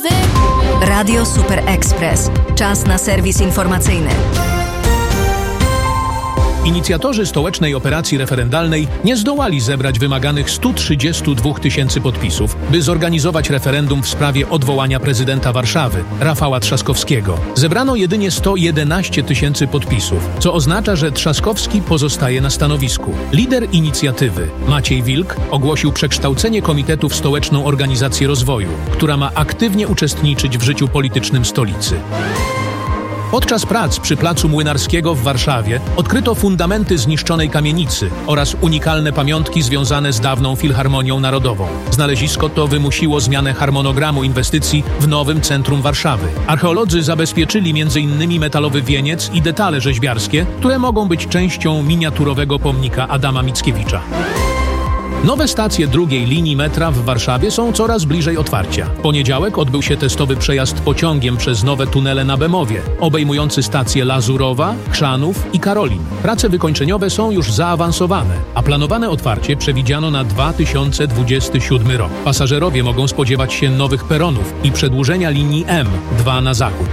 Radio Super Express. Czas na serwis informacyjny. Inicjatorzy stołecznej operacji referendalnej nie zdołali zebrać wymaganych 132 tysięcy podpisów, by zorganizować referendum w sprawie odwołania prezydenta Warszawy, Rafała Trzaskowskiego. Zebrano jedynie 111 tysięcy podpisów, co oznacza, że Trzaskowski pozostaje na stanowisku. Lider inicjatywy, Maciej Wilk, ogłosił przekształcenie komitetu w stołeczną organizację rozwoju, która ma aktywnie uczestniczyć w życiu politycznym stolicy. Podczas prac przy Placu Młynarskiego w Warszawie odkryto fundamenty zniszczonej kamienicy oraz unikalne pamiątki związane z dawną Filharmonią Narodową. Znalezisko to wymusiło zmianę harmonogramu inwestycji w nowym centrum Warszawy. Archeolodzy zabezpieczyli m.in. metalowy wieniec i detale rzeźbiarskie, które mogą być częścią miniaturowego pomnika Adama Mickiewicza. Nowe stacje drugiej linii metra w Warszawie są coraz bliżej otwarcia. W poniedziałek odbył się testowy przejazd pociągiem przez nowe tunele na Bemowie, obejmujący stacje Lazurowa, Chrzanów i Karolin. Prace wykończeniowe są już zaawansowane, a planowane otwarcie przewidziano na 2027 rok. Pasażerowie mogą spodziewać się nowych peronów i przedłużenia linii M2 na zachód.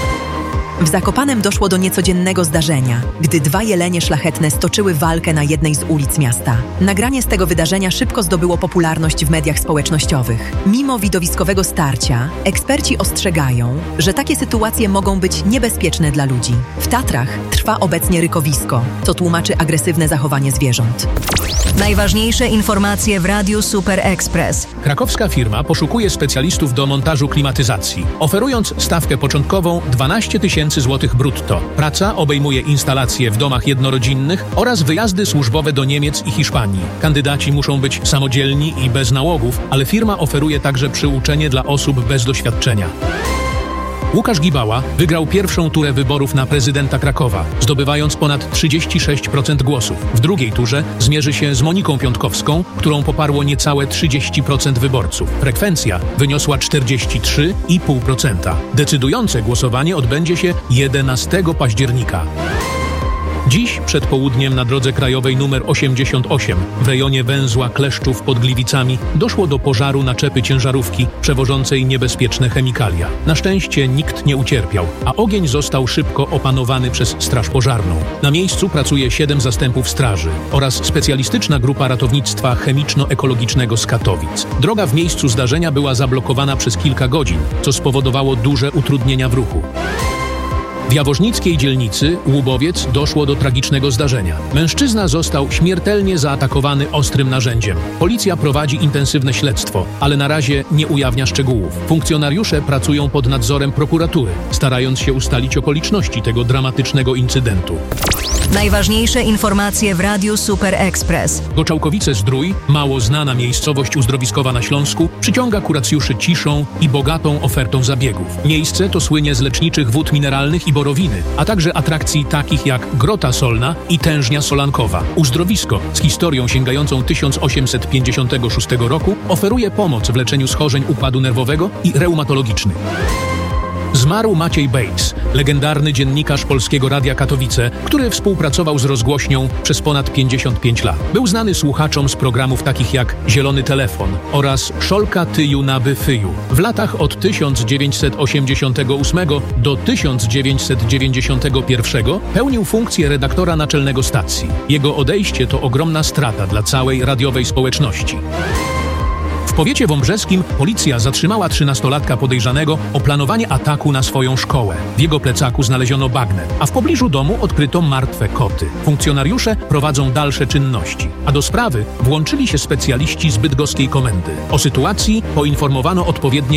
W Zakopanem doszło do niecodziennego zdarzenia, gdy dwa jelenie szlachetne stoczyły walkę na jednej z ulic miasta. Nagranie z tego wydarzenia szybko zdobyło popularność w mediach społecznościowych. Mimo widowiskowego starcia, eksperci ostrzegają, że takie sytuacje mogą być niebezpieczne dla ludzi. W Tatrach trwa obecnie rykowisko, co tłumaczy agresywne zachowanie zwierząt. Najważniejsze informacje w Radiu Super Express. Krakowska firma poszukuje specjalistów do montażu klimatyzacji, oferując stawkę początkową 12 tysięcy złotych brutto. Praca obejmuje instalacje w domach jednorodzinnych oraz wyjazdy służbowe do Niemiec i Hiszpanii. Kandydaci muszą być samodzielni i bez nałogów, ale firma oferuje także przyuczenie dla osób bez doświadczenia. Łukasz Gibała wygrał pierwszą turę wyborów na prezydenta Krakowa, zdobywając ponad 36% głosów. W drugiej turze zmierzy się z Moniką Piątkowską, którą poparło niecałe 30% wyborców. Frekwencja wyniosła 43,5%. Decydujące głosowanie odbędzie się 11 października. Dziś przed południem na drodze krajowej nr 88 w rejonie węzła Kleszczów pod Gliwicami doszło do pożaru naczepy ciężarówki przewożącej niebezpieczne chemikalia. Na szczęście nikt nie ucierpiał, a ogień został szybko opanowany przez Straż Pożarną. Na miejscu pracuje 7 zastępów straży oraz specjalistyczna grupa ratownictwa chemiczno-ekologicznego z Katowic. Droga w miejscu zdarzenia była zablokowana przez kilka godzin, co spowodowało duże utrudnienia w ruchu. W jaworznickiej dzielnicy Łubowiec doszło do tragicznego zdarzenia. Mężczyzna został śmiertelnie zaatakowany ostrym narzędziem. Policja prowadzi intensywne śledztwo, ale na razie nie ujawnia szczegółów. Funkcjonariusze pracują pod nadzorem prokuratury, starając się ustalić okoliczności tego dramatycznego incydentu. Najważniejsze informacje w Radiu Super Express. Goczałkowice-Zdrój, mało znana miejscowość uzdrowiskowa na Śląsku, przyciąga kuracjuszy ciszą i bogatą ofertą zabiegów. Miejsce to słynie z leczniczych wód mineralnych i borowiny, a także atrakcji takich jak Grota Solna i Tężnia Solankowa. Uzdrowisko z historią sięgającą 1856 roku oferuje pomoc w leczeniu schorzeń układu nerwowego i reumatologicznych. Zmarł Maciej Bejc, legendarny dziennikarz Polskiego Radia Katowice, który współpracował z rozgłośnią przez ponad 55 lat. Był znany słuchaczom z programów takich jak Zielony Telefon oraz Szolka tyju na byfyju. W latach od 1988 do 1991 pełnił funkcję redaktora naczelnego stacji. Jego odejście to ogromna strata dla całej radiowej społeczności. W powiecie wąbrzeskim policja zatrzymała 13-latka podejrzanego o planowanie ataku na swoją szkołę. W jego plecaku znaleziono bagnet, a w pobliżu domu odkryto martwe koty. Funkcjonariusze prowadzą dalsze czynności, a do sprawy włączyli się specjaliści z bydgoskiej komendy. O sytuacji poinformowano odpowiednie